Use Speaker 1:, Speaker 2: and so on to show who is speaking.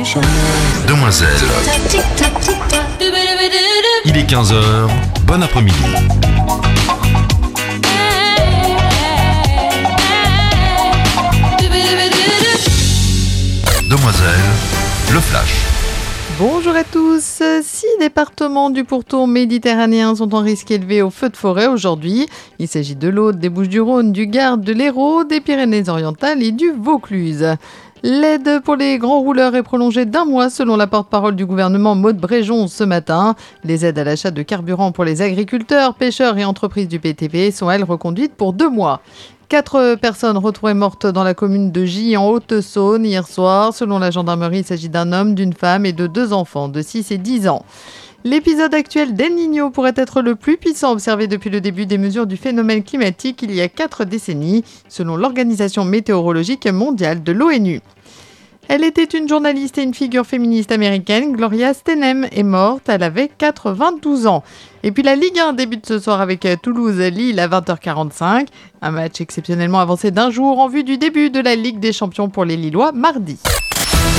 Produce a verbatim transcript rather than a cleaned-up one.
Speaker 1: Demoiselle. Il est quinze heures. Bon après-midi. Demoiselle, le flash.
Speaker 2: Bonjour à tous. Six départements du pourtour méditerranéen sont en risque élevé au feu de forêt aujourd'hui. Il s'agit de l'Aude, des Bouches-du-Rhône, du Gard, de l'Hérault, des Pyrénées-Orientales et du Vaucluse. L'aide pour les grands rouleurs est prolongée d'un mois selon la porte-parole du gouvernement Maud Bréjon ce matin. Les aides à l'achat de carburant pour les agriculteurs, pêcheurs et entreprises du P T V sont elles reconduites pour deux mois. Quatre personnes retrouvées mortes dans la commune de Gy en Haute-Saône hier soir. Selon la gendarmerie, il s'agit d'un homme, d'une femme et de deux enfants de six et dix ans. L'épisode actuel d'El Niño pourrait être le plus puissant observé depuis le début des mesures du phénomène climatique il y a quatre décennies, selon l'Organisation météorologique mondiale de l'ONU. Elle était une journaliste et une figure féministe américaine. Gloria Steinem est morte, elle avait quatre-vingt-douze ans. Et puis la Ligue un débute ce soir avec Toulouse-Lille à vingt heures quarante-cinq. Un match exceptionnellement avancé d'un jour en vue du début de la Ligue des Champions pour les Lillois mardi.